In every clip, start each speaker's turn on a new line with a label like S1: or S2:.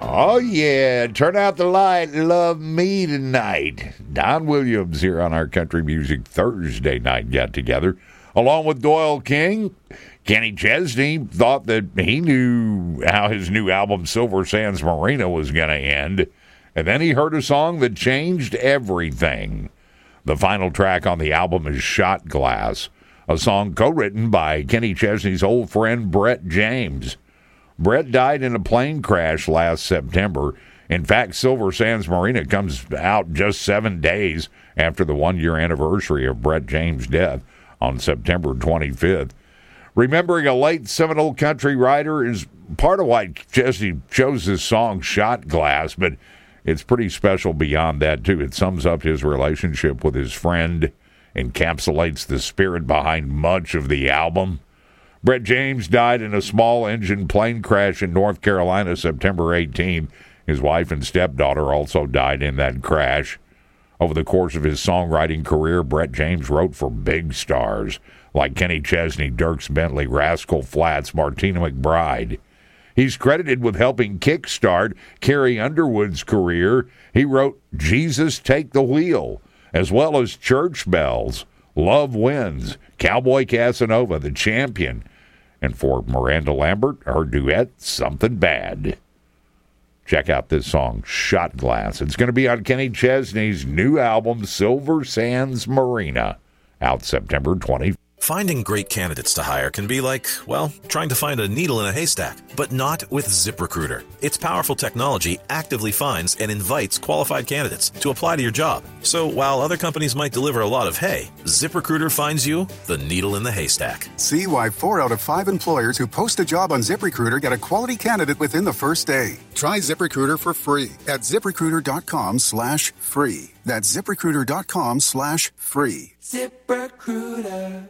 S1: Oh, yeah. Turn out the light. Love me tonight. Don Williams here on our Country Music Thursday night get-together. Along with Doyle King, Kenny Chesney thought that he knew how his new album, Silver Sands Marina, was going to end. And then he heard a song that changed everything. The final track on the album is Shot Glass, a song co-written by Kenny Chesney's old friend Brett James. Brett died in a plane crash last September. In fact, Silver Sands Marina comes out just 7 days after the one-year anniversary of Brett James' death on September 25th. Remembering a late Seminole country writer is part of why Chesney chose this song, Shot Glass, but it's pretty special beyond that, too. It sums up his relationship with his friend, encapsulates the spirit behind much of the album. Brett James died in a small-engine plane crash in North Carolina September 18th. His wife and stepdaughter also died in that crash. Over the course of his songwriting career, Brett James wrote for big stars like Kenny Chesney, Dierks Bentley, Rascal Flatts, Martina McBride. He's credited with helping kickstart Carrie Underwood's career. He wrote Jesus Take the Wheel, as well as Church Bells, Love Wins, Cowboy Casanova, The Champion, and for Miranda Lambert, her duet, Something Bad. Check out this song, Shot Glass. It's going to be on Kenny Chesney's new album, Silver Sands Marina, out September 20th.
S2: Finding great candidates to hire can be like, well, trying to find a needle in a haystack, but not with ZipRecruiter. Its powerful technology actively finds and invites qualified candidates to apply to your job. So while other companies might deliver a lot of hay, ZipRecruiter finds you the needle in the haystack.
S3: See why 4 out of 5 employers who post a job on ZipRecruiter get a quality candidate within the first day. Try ZipRecruiter for free at ZipRecruiter.com/free. That's ZipRecruiter.com/free.
S4: ZipRecruiter.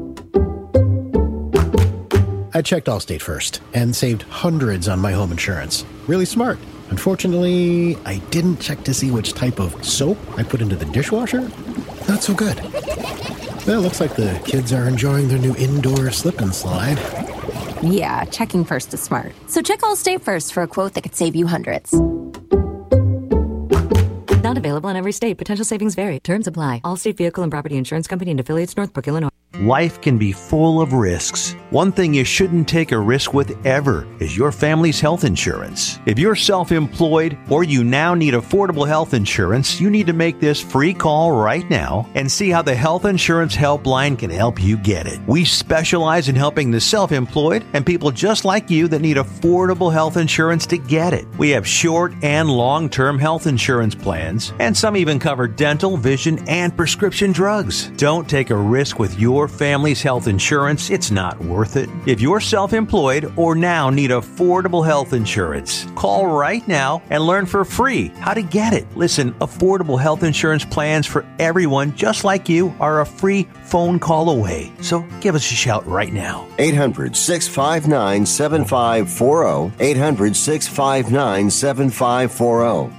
S5: I checked Allstate first and saved hundreds on my home insurance. Really smart. Unfortunately, I didn't check to see which type of soap I put into the dishwasher. Not so good. Well, it looks like the kids are enjoying their new indoor slip and slide.
S6: Yeah, checking first is smart. So check Allstate first for a quote that could save you hundreds.
S7: Not available in every state. Potential savings vary. Terms apply. Allstate Vehicle and Property Insurance Company and affiliates, Northbrook, Illinois.
S8: Life can be full of risks. One thing you shouldn't take a risk with ever is your family's health insurance. If you're self-employed or you now need affordable health insurance, you need to make this free call right now and see how the Health Insurance Helpline can help you get it. We specialize in helping the self-employed and people just like you that need affordable health insurance to get it. We have short and long-term health insurance plans, and some even cover dental, vision, and prescription drugs. Don't take a risk with your family's health insurance. It's not worth it. If you're self-employed or now need affordable health insurance, call right now and learn for free how to get it. Listen, affordable health insurance plans for everyone just like you are a free phone call away. So give us a shout right now.
S9: 800-659-7540. 800-659-7540.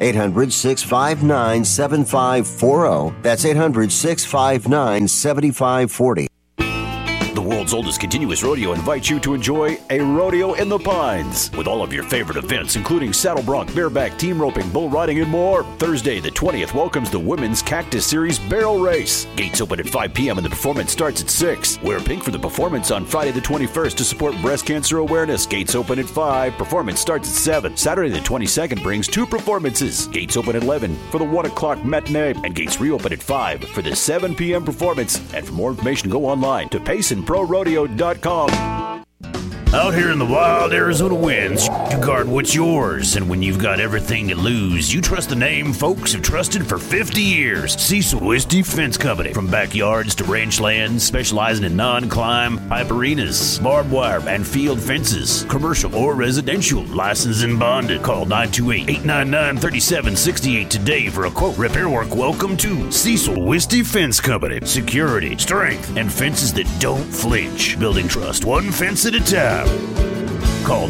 S9: 800-659-7540. That's 800-659-7540.
S10: The world's oldest continuous rodeo invites you to enjoy a rodeo in the Pines with all of your favorite events, including saddle bronc, bareback, team roping, bull riding, and more. Thursday, the 20th, welcomes the Women's Cactus Series Barrel Race. Gates open at 5 p.m. and the performance starts at 6. Wear pink for the performance on Friday the 21st to support breast cancer awareness. Gates open at 5. Performance starts at 7. Saturday the 22nd brings 2 performances. Gates open at 11 for the 1 o'clock matinee, and gates reopen at 5 for the 7 p.m. performance. And for more information, go online to PaysonProRodeo.com.
S11: Out here in the wild Arizona winds, you guard what's yours. And when you've got everything to lose, you trust the name folks have trusted for 50 years. Cecil Wisty Fence Company. From backyards to ranch lands, specializing in non-climb, pipe arenas, barbed wire, and field fences. Commercial or residential, licensed and bonded. Call 928-899-3768 today for a quote. Repair work. Welcome to Cecil Wisty Fence Company. Security, strength, and fences that don't flinch. Building trust one fence at a time. Call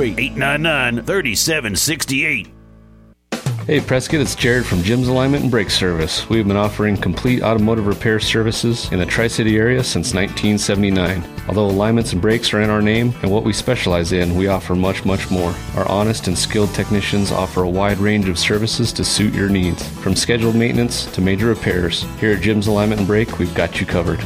S11: 928-899-3768.
S12: Hey Prescott, it's Jared from Jim's Alignment and Brake Service. We've been offering complete automotive repair services in the Tri-City area since 1979. Although alignments and brakes are in our name and what we specialize in, we offer much, much more. Our honest and skilled technicians offer a wide range of services to suit your needs. From scheduled maintenance to major repairs, here at Jim's Alignment and Brake, we've got you covered.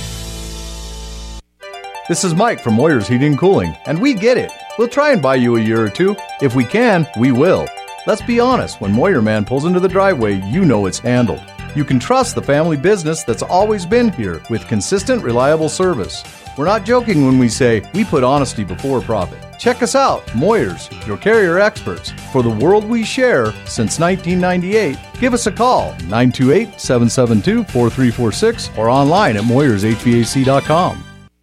S13: This is Mike from Moyer's Heating and Cooling, and we get it. We'll try and buy you a year or two. If we can, we will. Let's be honest, when Moyer Man pulls into the driveway, you know it's handled. You can trust the family business that's always been here with consistent, reliable service. We're not joking when we say we put honesty before profit. Check us out, Moyer's, your carrier experts. For the world we share since 1998, give us a call, 928-772-4346 or online at MoyersHVAC.com.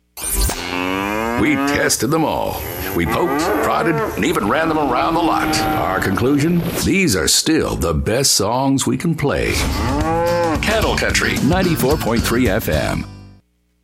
S14: We tested them all. We poked, prodded, and even ran them around the lot. Our conclusion? These are still the best songs we can play. Cattle Country 94.3 FM.